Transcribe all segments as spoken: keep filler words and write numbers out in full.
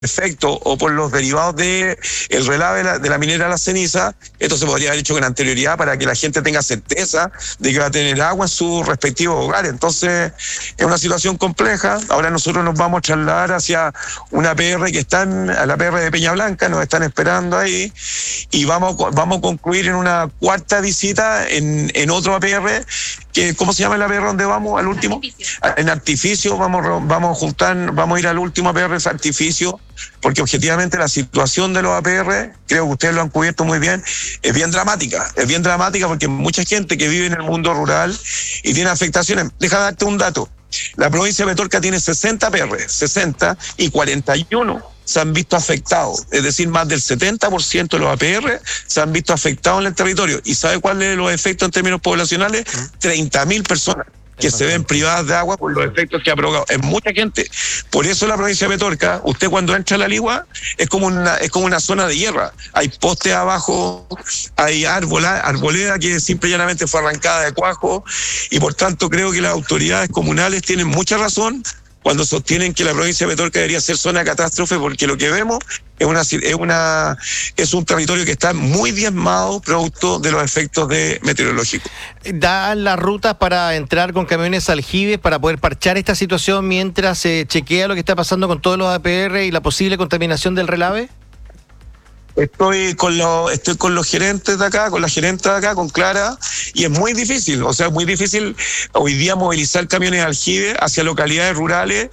efecto o por los derivados de el relave de la, de la minera a la ceniza, esto se podría haber hecho con anterioridad para que la gente tenga certeza de que va a tener agua en sus respectivos hogares. Entonces, es una situación compleja. Ahora nosotros nos vamos a trasladar hacia una P R que están, a la P R de Peña Blanca, nos están esperando ahí, y vamos, vamos a concluir en una cuarta visita en, en otro A P R, que, ¿cómo se llama la A P R donde vamos? Al último. Artificio. En Artificio, vamos, vamos a juntar, vamos a ir al último A P R, Artificio, porque objetivamente la situación de los A P R, creo que ustedes lo han cubierto muy bien, es bien dramática, es bien dramática porque mucha gente que vive en el mundo rural y tiene afectaciones. Déjame darte un dato, la provincia de Petorca tiene sesenta A P R, sesenta, y cuarenta y uno se han visto afectados, es decir, más del setenta por ciento de los A P R se han visto afectados en el territorio. ¿Y sabe cuáles son los efectos en términos poblacionales? treinta mil personas que se ven privadas de agua por los efectos que ha provocado. Es mucha gente. Por eso la provincia de Petorca, usted cuando entra a la Ligua, es como una, es como una zona de guerra. Hay postes abajo, hay árbola, arboleda que simple y llanamente fue arrancada de cuajo, y por tanto creo que las autoridades comunales tienen mucha razón cuando sostienen que la provincia de Petorca debería ser zona de catástrofe, porque lo que vemos es una es una es un territorio que está muy diezmado producto de los efectos de meteorológicos. ¿Dan las rutas para entrar con camiones aljibes para poder parchar esta situación mientras se chequea lo que está pasando con todos los A P R y la posible contaminación del relave? Estoy con los, estoy con los gerentes de acá, con la gerenta de acá, con Clara, y es muy difícil, o sea, es muy difícil hoy día movilizar camiones aljibes hacia localidades rurales,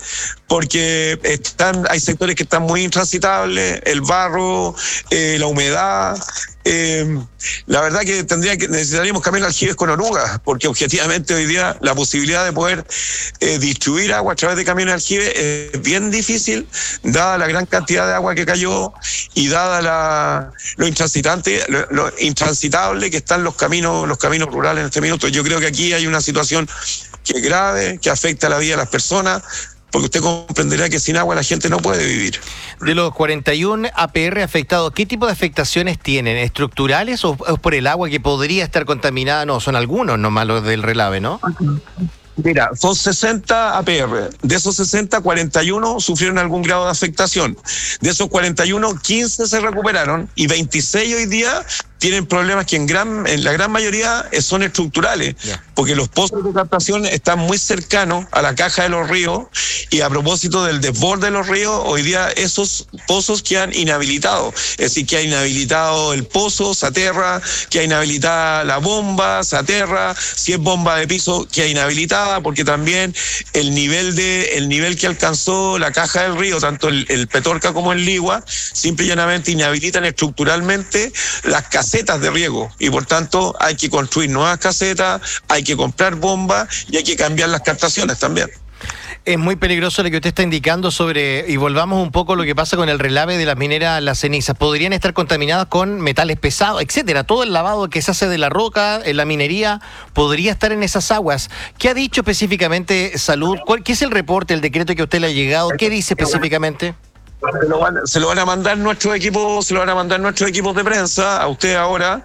porque están, hay sectores que están muy intransitables, el barro, eh, la humedad. Eh, la verdad que tendría que necesitaríamos camiones aljibes con orugas, porque objetivamente hoy día la posibilidad de poder eh, distribuir agua a través de camiones aljibes es bien difícil, dada la gran cantidad de agua que cayó y dada la, lo intransitante, lo, lo intransitable que están los caminos, los caminos rurales en este minuto. Yo creo que aquí hay una situación que es grave, que afecta la vida de las personas, porque usted comprenderá que sin agua la gente no puede vivir. De los cuarenta y uno A P R afectados, ¿qué tipo de afectaciones tienen? ¿Estructurales o es por el agua que podría estar contaminada? No, son algunos nomás los del relave, ¿no? Mira, son sesenta A P R. De esos sesenta, cuarenta y uno sufrieron algún grado de afectación. De esos cuarenta y uno, quince se recuperaron y veintiséis hoy día tienen problemas que en gran en la gran mayoría son estructurales, yeah. Porque los pozos de captación están muy cercanos a la caja de los ríos, y a propósito del desborde de los ríos, hoy día esos pozos quedan inhabilitados, es decir, que ha inhabilitado el pozo, se aterra, que ha inhabilitada la bomba, se aterra, si es bomba de piso, que ha inhabilitada, porque también el nivel de el nivel que alcanzó la caja del río, tanto el, el Petorca como el Ligua, simple y llanamente inhabilitan estructuralmente las casetas de riego, y por tanto hay que construir nuevas casetas, hay que comprar bombas y hay que cambiar las captaciones también. Es muy peligroso lo que usted está indicando sobre, y volvamos un poco a lo que pasa con el relave de las mineras, las cenizas. Podrían estar contaminadas con metales pesados, etcétera. Todo el lavado que se hace de la roca, en la minería, podría estar en esas aguas. ¿Qué ha dicho específicamente Salud? ¿Cuál, ¿Qué es el reporte, el decreto que a usted le ha llegado? ¿Qué dice específicamente? Se lo, van, se lo van a mandar nuestros equipos, se lo van a mandar nuestros equipos de prensa a usted ahora.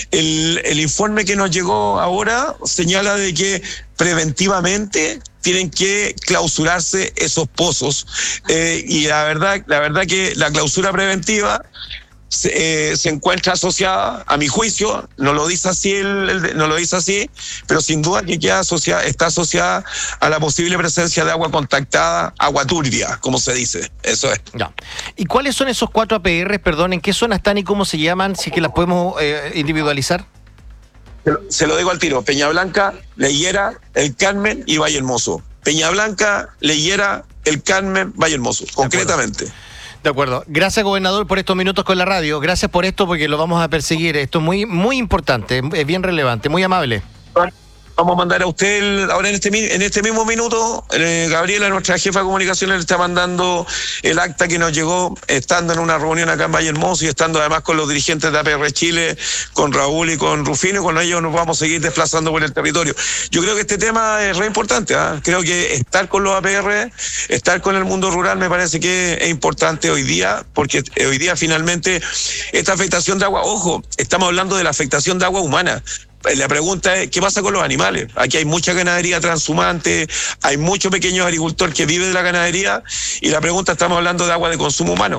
El, el informe que nos llegó ahora señala de que preventivamente tienen que clausurarse esos pozos, eh, y la verdad, la verdad que la clausura preventiva Se, eh, se encuentra asociada, a mi juicio, no lo dice así, el, el, no lo dice así, pero sin duda que queda asociada, está asociada a la posible presencia de agua contactada, agua turbia, como se dice. Eso es. Ya. ¿Y cuáles son esos cuatro A P R, perdón, en qué zonas están y cómo se llaman, si es que las podemos eh, individualizar? Se lo, se lo digo al tiro: Peña Blanca, Leyera, El Carmen y Valle Hermoso. Peña Blanca, Leyera, El Carmen, Valle Hermoso, concretamente. De acuerdo. Gracias, gobernador, por estos minutos con la radio. Gracias por esto, porque lo vamos a perseguir. Esto es muy, muy importante, es bien relevante, muy amable. Vamos a mandar a usted, el, ahora en este, en este mismo minuto, eh, Gabriela, nuestra jefa de comunicaciones, le está mandando el acta que nos llegó estando en una reunión acá en Valle Hermoso y estando además con los dirigentes de A P R Chile, con Raúl y con Rufino, y con ellos nos vamos a seguir desplazando por el territorio. Yo creo que este tema es re importante, ¿eh? Creo que estar con los A P R, estar con el mundo rural me parece que es importante hoy día, porque hoy día finalmente esta afectación de agua, ojo, estamos hablando de la afectación de agua humana, la pregunta es, ¿qué pasa con los animales? Aquí hay mucha ganadería transhumante, hay muchos pequeños agricultores que viven de la ganadería, y la pregunta, estamos hablando de agua de consumo humano.